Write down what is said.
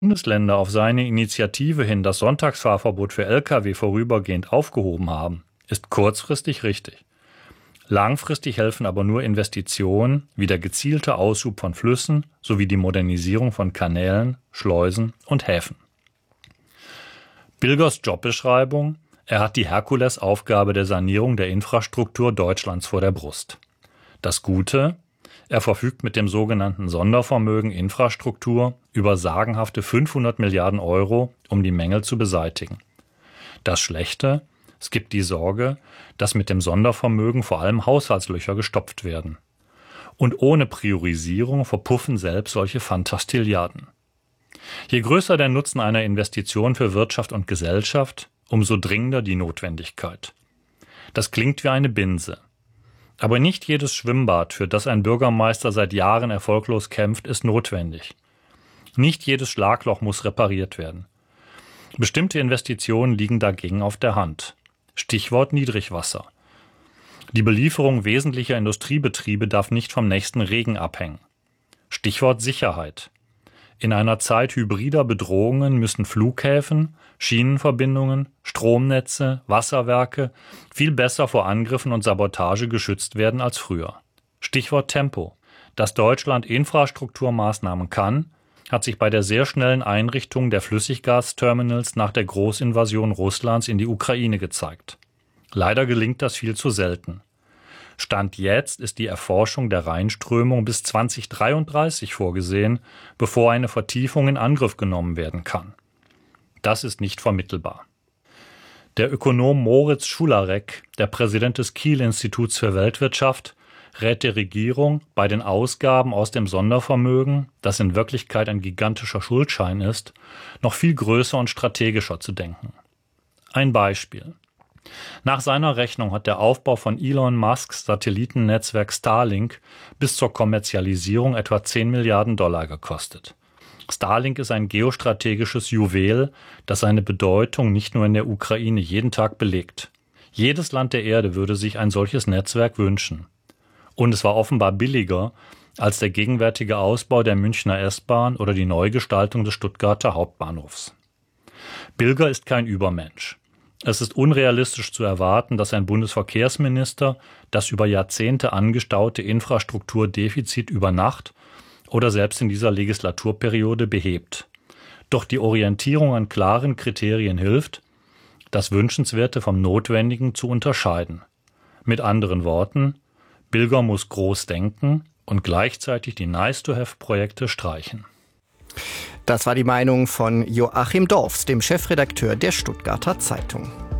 Bundesländer auf seine Initiative hin das Sonntagsfahrverbot für Lkw vorübergehend aufgehoben haben, ist kurzfristig richtig. Langfristig helfen aber nur Investitionen wie der gezielte Aushub von Flüssen sowie die Modernisierung von Kanälen, Schleusen und Häfen. Bilgers Jobbeschreibung: Er hat die Herkulesaufgabe der Sanierung der Infrastruktur Deutschlands vor der Brust. Das Gute: Er verfügt mit dem sogenannten Sondervermögen Infrastruktur über sagenhafte 500 Milliarden Euro, um die Mängel zu beseitigen. Das Schlechte: Es gibt die Sorge, dass mit dem Sondervermögen vor allem Haushaltslöcher gestopft werden. Und ohne Priorisierung verpuffen selbst solche Fantastilliarden. Je größer der Nutzen einer Investition für Wirtschaft und Gesellschaft, umso dringender die Notwendigkeit. Das klingt wie eine Binse. Aber nicht jedes Schwimmbad, für das ein Bürgermeister seit Jahren erfolglos kämpft, ist notwendig. Nicht jedes Schlagloch muss repariert werden. Bestimmte Investitionen liegen dagegen auf der Hand. Stichwort Niedrigwasser. Die Belieferung wesentlicher Industriebetriebe darf nicht vom nächsten Regen abhängen. Stichwort Sicherheit. In einer Zeit hybrider Bedrohungen müssen Flughäfen, Schienenverbindungen, Stromnetze, Wasserwerke viel besser vor Angriffen und Sabotage geschützt werden als früher. Stichwort Tempo. Dass Deutschland Infrastrukturmaßnahmen kann, hat sich bei der sehr schnellen Einrichtung der Flüssiggasterminals nach der Großinvasion Russlands in die Ukraine gezeigt. Leider gelingt das viel zu selten. Stand jetzt ist die Erforschung der Rheinströmung bis 2033 vorgesehen, bevor eine Vertiefung in Angriff genommen werden kann. Das ist nicht vermittelbar. Der Ökonom Moritz Schularek, der Präsident des Kiel-Instituts für Weltwirtschaft, rät der Regierung, bei den Ausgaben aus dem Sondervermögen, das in Wirklichkeit ein gigantischer Schuldschein ist, noch viel größer und strategischer zu denken. Ein Beispiel. Nach seiner Rechnung hat der Aufbau von Elon Musks Satellitennetzwerk Starlink bis zur Kommerzialisierung etwa 10 Milliarden Dollar gekostet. Starlink ist ein geostrategisches Juwel, das seine Bedeutung nicht nur in der Ukraine jeden Tag belegt. Jedes Land der Erde würde sich ein solches Netzwerk wünschen. Und es war offenbar billiger als der gegenwärtige Ausbau der Münchner S-Bahn oder die Neugestaltung des Stuttgarter Hauptbahnhofs. Bilger ist kein Übermensch. Es ist unrealistisch zu erwarten, dass ein Bundesverkehrsminister das über Jahrzehnte angestaute Infrastrukturdefizit über Nacht oder selbst in dieser Legislaturperiode behebt. Doch die Orientierung an klaren Kriterien hilft, das Wünschenswerte vom Notwendigen zu unterscheiden. Mit anderen Worten: Bilger muss groß denken und gleichzeitig die Nice-to-have-Projekte streichen. Das war die Meinung von Joachim Dorfs, dem Chefredakteur der Stuttgarter Zeitung.